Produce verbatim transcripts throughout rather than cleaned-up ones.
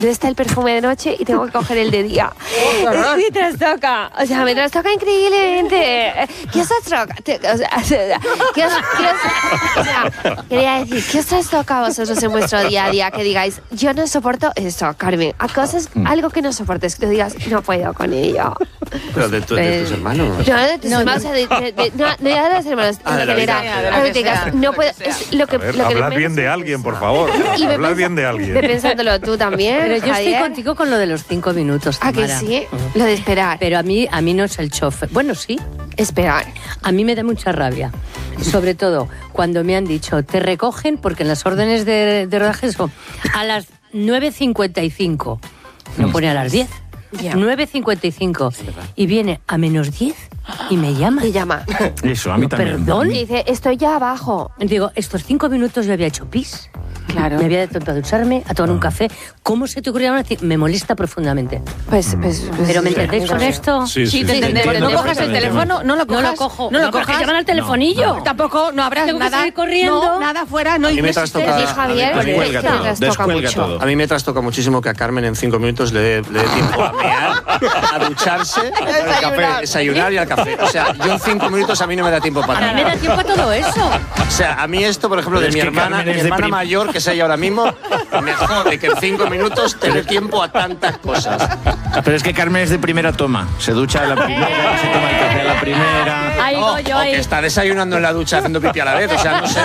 ¿dónde está el perfume de noche? Y tengo que coger el de día. Oh, me trastoca. O sea, me trastoca increíblemente. ¿Qué os trastoca? O sea, ¿qué os, qué os, o sea, quería decir, ¿qué os trastoca a vosotros en vuestro día a día? Que digáis, yo no soporto eso, Carmen. A cosas, algo que no soportes, que digas, no puedo con ello. Pero de, tu, de tus hermanos. No, de tus no, hermanos, no. De, de, de, no, no ya de los hermanos, ah, en general. Algo que digas, no puedo. Es lo que, ver, lo que hablar bien de alguien, por favor. Hablar bien de alguien. Ve pensándolo tú también. Pero yo Javier. estoy contigo con lo de los cinco minutos. ¿A que sí? Lo de esperar. Pero a mí, a mí no es el chofer. Bueno, sí. Esperar. A mí me da mucha rabia. Sobre todo cuando me han dicho, te recogen, porque en las órdenes de, de rodaje son a las nueve cincuenta y cinco. No pone a las diez. Yeah. nueve cincuenta y cinco. Y viene a menos diez y me llama. Me llama. Eso, a mí también. Perdón. Y dice, estoy ya abajo. Digo, estos cinco minutos yo había hecho pis. Claro. Me había de ducharme, a tomar un café. ¿Cómo se te ocurrió decir? Me molesta profundamente. Pues, pues, pues ¿Pero me entendéis con esto? Sí, sí, sí, te sí, entendemos. entiendo No cojas el teléfono, no lo cojas. No lo cojo. No lo no, cojas. Llaman al telefonillo. No. Tampoco, no habrás Tengo que nada. salir corriendo. No, nada fuera. No, a mí me no trastoca, Sí, Javier, a mí, Descuelga todo, descuelga mucho. todo. a mí me trastoca muchísimo que a Carmen en cinco minutos le dé le dé tiempo a mear, a ducharse, al café, desayunar y al café. O sea, yo en cinco minutos a mí no me da tiempo para A mí me nada. da tiempo a todo eso. O sea, a mí esto, por ejemplo, de Es mi que hermana, Carmen mi es de hermana prim- mayor, que es ella ahora mismo, me jode que en cinco minutos te dé tiempo a tantas cosas. Pero es que Carmen es de primera toma. Se ducha a la primera, se toma el café a la primera. Ahí O, voy yo, o ahí. que está desayunando en la ducha haciendo pipí a la vez, o sea, no sé.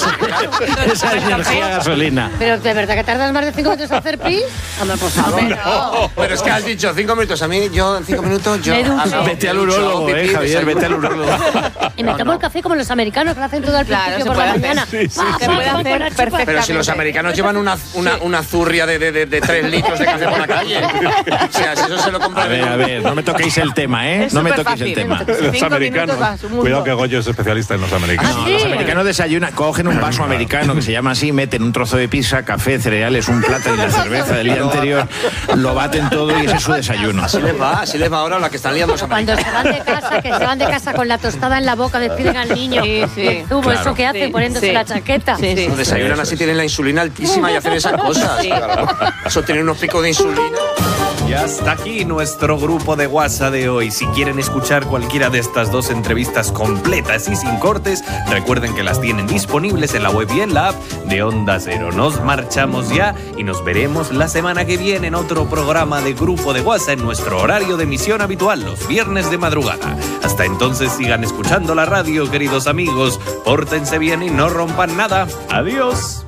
Esa es energía gasolina. Pero ¿de verdad que tardas más de cinco minutos en hacer pis? Hombre, por favor. No, pero es que has dicho cinco minutos. A mí, yo en cinco minutos, yo. Me ducho. hago- Vete al me ducho, urólogo, pipí, eh, Javier, desayuno. vete al urólogo. Y me tomo el café como los americanos que lo hacen todo al Claro, principio se por puede la hacer. mañana. Sí, sí, Pa, Se pa, puede pa, hacer pa, pa, perfectamente. Pero si los americanos llevan una, una, una zurria de, de, de, de tres litros de café por la calle. O sea, si eso se lo A compran. ver, a ver, no me toquéis el tema, ¿eh? Es No me superfácil. toquéis el tema. Los Cinco americanos. minutos va a su mundo. Cuidado que Goyo es especialista en los americanos. No, los americanos desayunan, cogen un vaso americano que se llama así, meten un trozo de pizza, café, cereales, un plato y la cerveza del día anterior, lo baten todo y ese es su desayuno. Así les va, así les va ahora la que están liando los Cuando americanos. se van de casa, que se van de casa con la tostada en la boca, despiden al niño. Sí, sí. El zumo, Claro. eso que hace Sí, poniéndose sí. la chaqueta. Sí, sí. Los desayunan así, tienen la insulina altísima y hacen esas cosas. Eso tiene unos picos de insulina. Y hasta aquí nuestro grupo de WhatsApp de hoy. Si quieren escuchar cualquiera de estas dos entrevistas completas y sin cortes, recuerden que las tienen disponibles en la web y en la app de Onda Cero. Nos marchamos ya y nos veremos la semana que viene en otro programa de grupo de WhatsApp en nuestro horario de emisión habitual, los viernes de madrugada. Hasta entonces sigan escuchando la radio, queridos amigos. Pórtense bien y no rompan nada. Adiós.